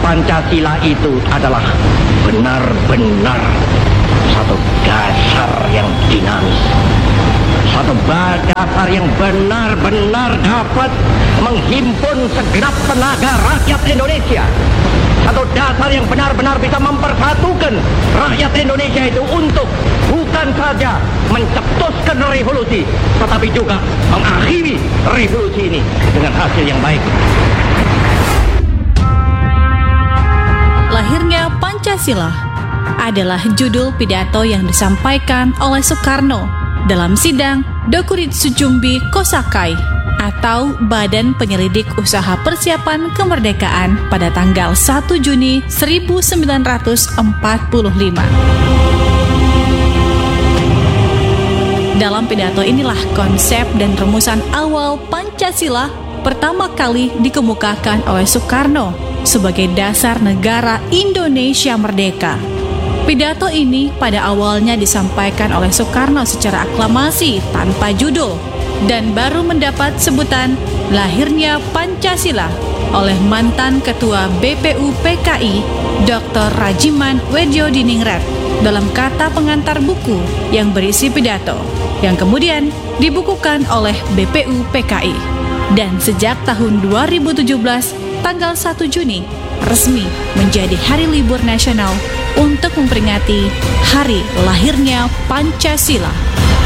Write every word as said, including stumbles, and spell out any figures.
Pancasila itu adalah benar-benar satu dasar yang dinamis, satu dasar yang benar-benar dapat menghimpun segenap tenaga rakyat Indonesia, satu dasar yang benar-benar bisa mempersatukan rakyat Indonesia itu untuk bukan saja mencetuskan revolusi, tetapi juga mengakhiri revolusi ini dengan hasil yang baik. Lahirnya Pancasila adalah judul pidato yang disampaikan oleh Soekarno dalam sidang Dokuritsu Jumbi Kosakai atau Badan Penyelidik Usaha Persiapan Kemerdekaan pada tanggal satu Juni seribu sembilan ratus empat puluh lima. Dalam pidato inilah konsep dan rumusan awal Pancasila pertama kali dikemukakan oleh Soekarno sebagai dasar negara Indonesia merdeka. Pidato ini pada awalnya disampaikan oleh Soekarno secara aklamasi tanpa judul dan baru mendapat sebutan lahirnya Pancasila oleh mantan Ketua B P U P K I Doktor Rajiman Weddiodiningrat dalam kata pengantar buku yang berisi pidato yang kemudian dibukukan oleh B P U P K I. Dan sejak tahun dua ribu tujuh belas, tanggal satu Juni, resmi menjadi hari libur nasional untuk memperingati hari lahirnya Pancasila.